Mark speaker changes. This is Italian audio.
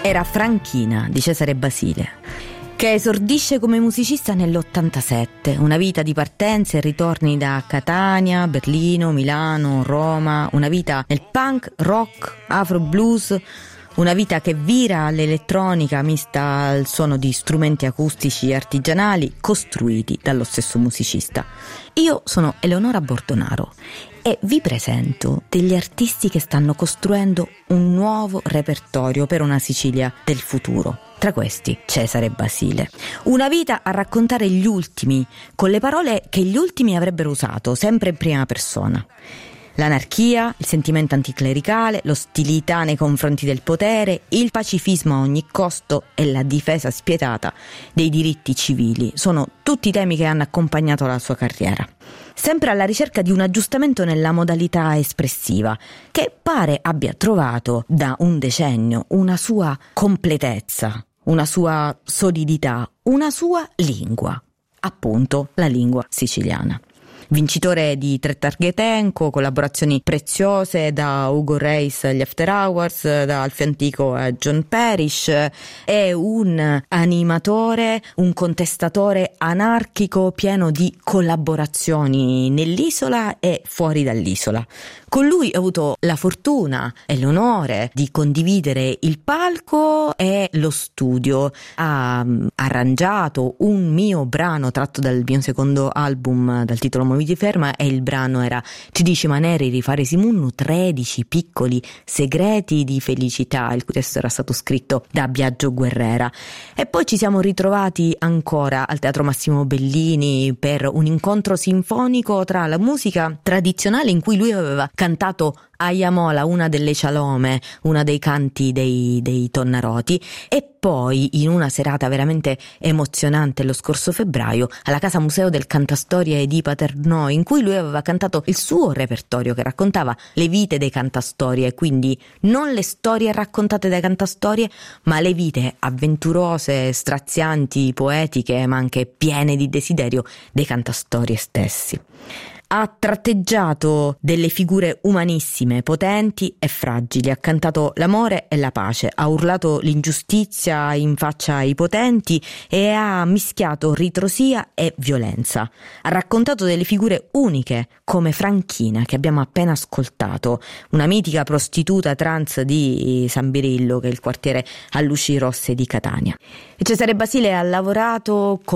Speaker 1: Era Franchina di Cesare Basile, che esordisce come musicista nell'87, una vita di partenze e ritorni da Catania, Berlino, Milano, Roma, una vita nel punk, rock, afro blues, una vita che vira all'elettronica mista al suono di strumenti acustici artigianali costruiti dallo stesso musicista. Io sono Eleonora Bordonaro e vi presento degli artisti che stanno costruendo un nuovo repertorio per una Sicilia del futuro. Tra questi Cesare Basile. Una vita a raccontare gli ultimi, con le parole che gli ultimi avrebbero usato, sempre in prima persona. L'anarchia, il sentimento anticlericale, l'ostilità nei confronti del potere, il pacifismo a ogni costo e la difesa spietata dei diritti civili sono tutti temi che hanno accompagnato la sua carriera. Sempre alla ricerca di un aggiustamento nella modalità espressiva, che pare abbia trovato da un decennio una sua completezza, una sua solidità, una sua lingua, appunto la lingua siciliana. Vincitore di 3 targhe Tenco, collaborazioni preziose da Ugo Reis agli After Hours, da Alfio Antico a John Parrish, è un animatore, un contestatore anarchico pieno di collaborazioni nell'isola e fuori dall'isola. Con lui ho avuto la fortuna e l'onore di condividere il palco e lo studio. Ha arrangiato un mio brano tratto dal mio secondo album dal titolo Moviti Ferma e il brano era Ci dici maneri rifare Simunnu 13 piccoli segreti di felicità, il cui testo era stato scritto da Biagio Guerrera. E poi ci siamo ritrovati ancora al Teatro Massimo Bellini per un incontro sinfonico tra la musica tradizionale in cui lui aveva cantato Aiamola, una delle cialome, una dei canti dei Tonnaroti, e poi in una serata veramente emozionante lo scorso febbraio alla Casa Museo del Cantastorie di Paternò, in cui lui aveva cantato il suo repertorio che raccontava le vite dei cantastorie, quindi non le storie raccontate dai cantastorie, ma le vite avventurose, strazianti, poetiche, ma anche piene di desiderio dei cantastorie stessi. Ha tratteggiato delle figure umanissime, potenti e fragili, ha cantato l'amore e la pace, ha urlato l'ingiustizia in faccia ai potenti e ha mischiato ritrosia e violenza. Ha raccontato delle figure uniche come Franchina, che abbiamo appena ascoltato, una mitica prostituta trans di San Birillo, che è il quartiere a luci rosse di Catania. E Cesare Basile ha lavorato con